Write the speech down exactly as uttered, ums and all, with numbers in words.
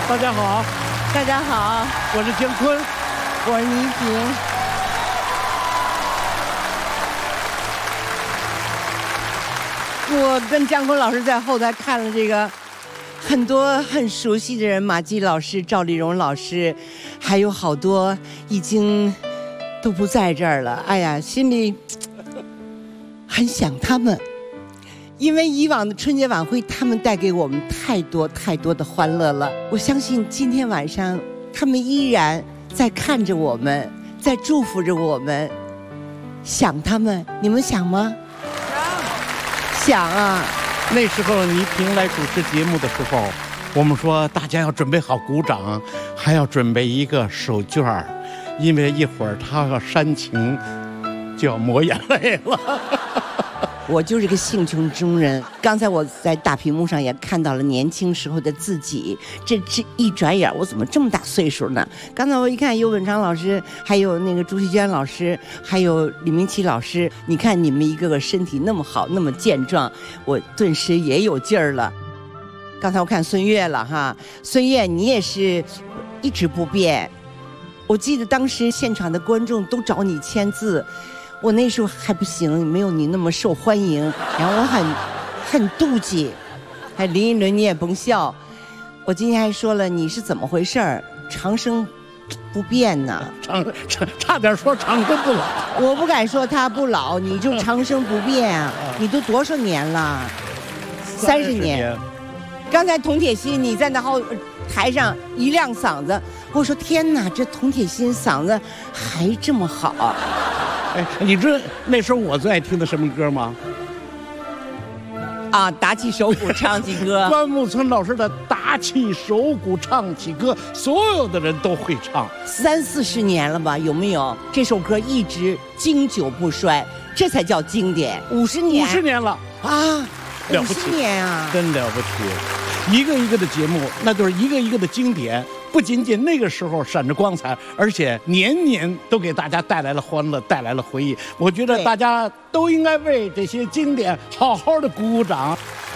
大家好， 大家好， 我是姜昆， 我是倪萍。我跟姜昆老师在后台看了这个，很多很熟悉的人，马季老师、赵丽蓉老师，还有好多已经都不在这儿了。哎呀，心里很想他们。因为以往的春节晚会，他们带给我们太多太多的欢乐了。我相信今天晚上，他们依然在看着我们，在祝福着我们。想他们，你们想吗？想。想啊！ 那时候倪萍来主持节目的时候，我们说大家要准备好鼓掌，还要准备一个手绢儿，因为一会儿她要煽情，就要抹眼泪了。 我就是个性情中人。刚才我在大屏幕上也看到了年轻时候的自己，这这一转眼，我怎么这么大岁数呢？刚才我一看尤文昌老师，还有那个朱锡娟老师，还有李明启老师，你看你们一个个身体那么好，那么健壮，我顿时也有劲儿了。刚才我看孙越了哈，孙越你也是一直不变。我记得当时现场的观众都找你签字。我那时候还不行，没有你那么受欢迎，然后我很很妒忌。还林依轮你也甭笑，我今天还说了你是怎么回事儿，长生不变呢？ 长差差点说长生不老。 我不敢说他不老，你就长生不变啊！你都多少年了？三十年。刚才童铁心你在那后台上一亮嗓子，我说天哪，这童铁心嗓子还这么好。 哎，你知道那时候我最爱听的什么歌吗？ 啊，打起手鼓唱起歌。 关牧村老师的《打起手鼓唱起歌》，所有的人都会唱。 三四十年了吧？有没有？这首歌一直经久不衰，这才叫经典。五十年， 五十年了啊！ 了不起， 五十年啊， 真了不起！一个一个的节目，那就是一个一个的经典。不仅仅那个时候闪着光彩，而且年年都给大家带来了欢乐，带来了回忆。我觉得大家都应该为这些经典好好的鼓鼓掌。